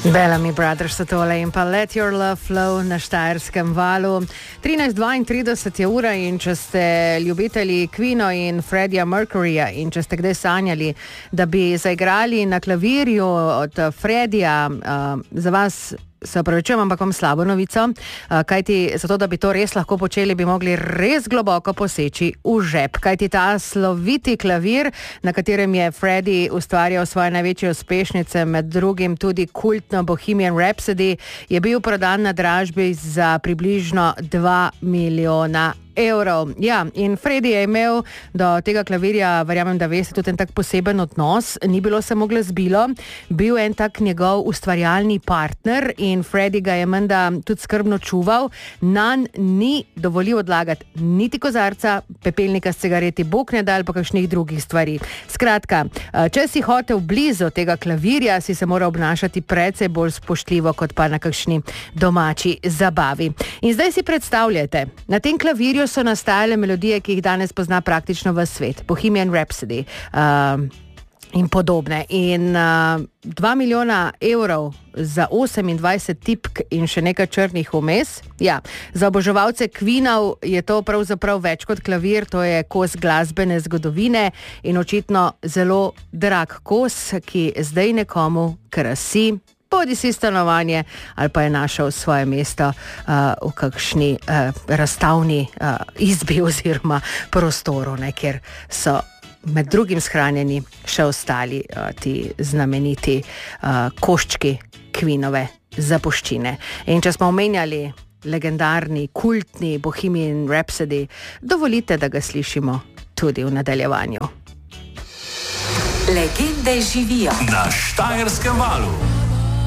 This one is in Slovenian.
Bellamy Brothers so tole in pa Let Your Love Flow na Štajerskem valu. 13:32 je ura in če ste ljubitelji Queena in Freddija Mercuryja in če ste kdaj sanjali, da bi zaigrali na klavirju od Freddija, za vas se opravičujem, ampak vam slabo novico, kajti zato, da bi to res lahko počeli, bi mogli res globoko poseči v žep, kajti ta sloviti klavir, na katerem je Freddie ustvarjal svoje največje uspešnice, med drugim tudi kultno Bohemian Rhapsody, je bil prodan na dražbi za približno 2 milijona evrov. Ja, in Freddie je imel do tega klavirja, verjamem, da veste, tudi en tak poseben odnos, ni bilo samo glasbilo, bil en tak njegov ustvarjalni partner in Freddie ga je menda tudi skrbno čuval, nanj ni dovolil odlagati niti kozarca, pepelnika s cigareti, bukneda ali pa kakšnih drugih stvari. Skratka, če si hotel blizu tega klavirja, si se moral obnašati precej bolj spoštljivo, kot pa na kakšni domači zabavi. In zdaj si predstavljate, na tem klavirju so nastajale melodije, ki jih danes pozna praktično ves svet. Bohemian Rhapsody in podobne. In 2 milijona evrov za 28 tipk in še nekaj črnih vmes. Ja, za oboževalce Queenov je to pravzaprav več kot klavir, to je kos glasbene zgodovine in očitno zelo drag kos, ki zdaj nekomu krasi bodi si stanovanje ali pa je našel svoje mesto v kakšni razstavni izbi oziroma prostoru, kjer so med drugim shranjeni še ostali ti znameniti koščki Queenove zapuščine. In če smo omenjali legendarni, kultni Bohemian Rhapsody, dovolite, da ga slišimo tudi v nadaljevanju. Legende živijo na Štajerskem valu.